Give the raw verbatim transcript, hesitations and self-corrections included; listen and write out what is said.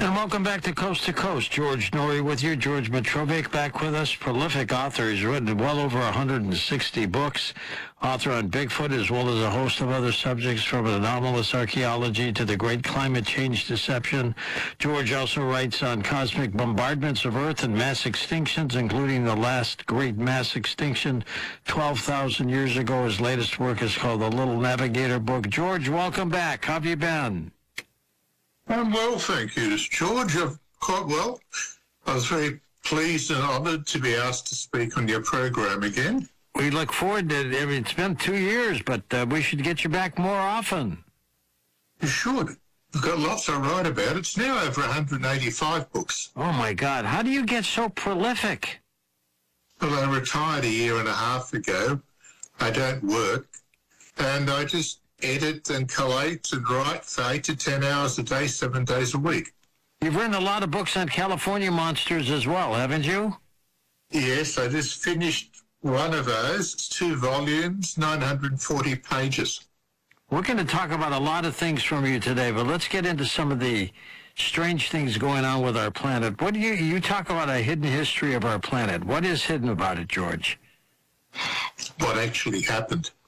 And welcome back to Coast to Coast. George Noory with you. George Mitrovic back with us. Prolific author. He's written well over one hundred sixty books. Author on Bigfoot, as well as a host of other subjects, from anomalous archaeology to the great climate change deception. George also writes on cosmic bombardments of Earth and mass extinctions, including the last great mass extinction twelve thousand years ago. His latest work is called The Little Navigator Book. George, welcome back. How have you been? I'm well, thank you, George. I'm quite well. I was very pleased and honoured to be asked to speak on your program again. We look forward to it. I mean, it's been two years, but uh, we should get you back more often. You should. I've got lots to write about. It's now over one hundred eighty-five books. Oh, my God. How do you get so prolific? Well, I retired a year and a half ago. I don't work. And I just edit and collate and write for eight to ten hours a day, seven days a week. You've written a lot of books on California monsters as well, haven't you? Yes, I just finished one of those. It's two volumes, nine hundred forty pages. We're going to talk about a lot of things from you today, but let's get into some of the strange things going on with our planet. What do you, you talk about a hidden history of our planet. What is hidden about it, George? What actually happened?